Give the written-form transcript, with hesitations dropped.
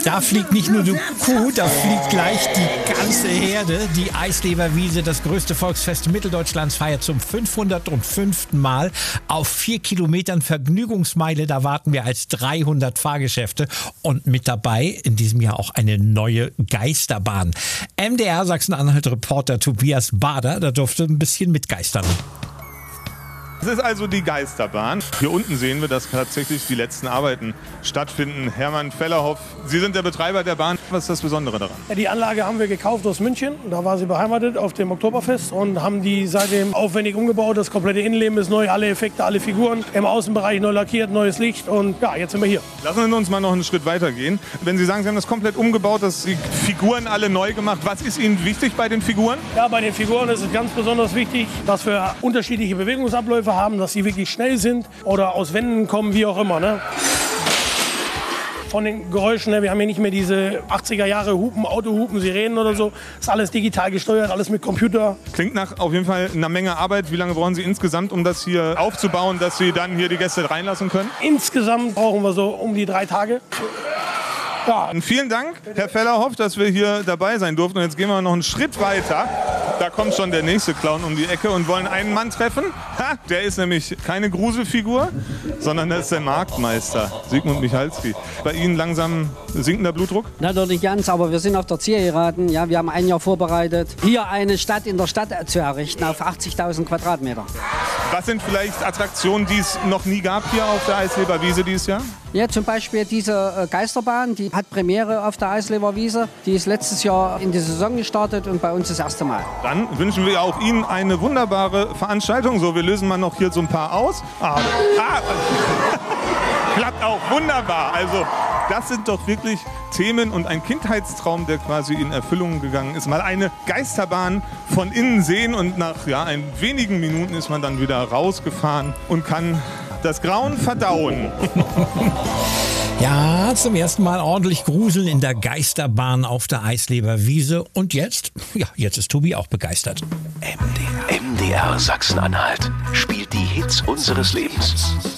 Da fliegt nicht nur die Kuh, da fliegt gleich die ganze Herde. Die Eisleberwiese, das größte Volksfest Mitteldeutschlands, feiert zum 505. Mal auf 4 Kilometern Vergnügungsmeile. Da warten wir als 300 Fahrgeschäfte und mit dabei in diesem Jahr auch eine neue Geisterbahn. MDR Sachsen-Anhalt-Reporter Tobias Bader, da durfte ein bisschen mitgeistern. Das ist also die Geisterbahn. Hier unten sehen wir, dass tatsächlich die letzten Arbeiten stattfinden. Hermann Fellerhoff, Sie sind der Betreiber der Bahn. Was ist das Besondere daran? Ja, die Anlage haben wir gekauft aus München. Da war sie beheimatet auf dem Oktoberfest und haben die seitdem aufwendig umgebaut. Das komplette Innenleben ist neu, alle Effekte, alle Figuren. Im Außenbereich neu lackiert, neues Licht und ja, jetzt sind wir hier. Lassen Sie uns mal noch einen Schritt weiter gehen. Wenn Sie sagen, Sie haben das komplett umgebaut, dass die Figuren alle neu gemacht, was ist Ihnen wichtig bei den Figuren? Ja, bei den Figuren ist es ganz besonders wichtig, dass wir unterschiedliche Bewegungsabläufe haben, dass sie wirklich schnell sind oder aus Wänden kommen, wie auch immer. Ne? Von den Geräuschen, wir haben hier nicht mehr diese 80er Jahre Hupen, Autohupen, Sirenen oder so. Ist alles digital gesteuert, alles mit Computer. Klingt nach auf jeden Fall einer Menge Arbeit. Wie lange brauchen Sie insgesamt, um das hier aufzubauen, dass Sie dann hier die Gäste reinlassen können? Insgesamt brauchen wir so um die 3 Tage. Ja. Und vielen Dank, Herr Fellerhoff, dass wir hier dabei sein durften. Und jetzt gehen wir noch einen Schritt weiter. Da kommt schon der nächste Clown um die Ecke und wollen einen Mann treffen. Ha, der ist nämlich keine Gruselfigur, sondern das ist der Marktmeister, Sigmund Michalski. Bei Ihnen langsam sinkender Blutdruck? Na, doch nicht ganz, aber wir sind auf der Zielgeraden. Ja, wir haben ein Jahr vorbereitet, hier eine Stadt in der Stadt zu errichten auf 80.000 Quadratmeter. Was sind vielleicht Attraktionen, die es noch nie gab hier auf der Eisleberwiese dieses Jahr? Ja, zum Beispiel diese Geisterbahn, die hat Premiere auf der Eisleberwiese. Die ist letztes Jahr in die Saison gestartet und bei uns das erste Mal. Dann wünschen wir auch Ihnen eine wunderbare Veranstaltung. So, wir lösen mal noch hier so ein paar aus. Klappt auch wunderbar. Also das sind doch wirklich Themen und ein Kindheitstraum, der quasi in Erfüllung gegangen ist. Mal eine Geisterbahn von innen sehen und nach ein wenigen Minuten ist man dann wieder rausgefahren und kann das Grauen verdauen. Ja, zum ersten Mal ordentlich gruseln in der Geisterbahn auf der Eisleberwiese. Und jetzt? Ja, jetzt ist Tobi auch begeistert. MDR Sachsen-Anhalt spielt die Hits unseres Lebens.